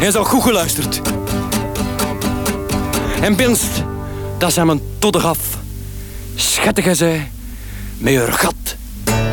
Hij zou goed geluisterd. En binst, dat zijn mijn todder af. Schattige zij, met haar gat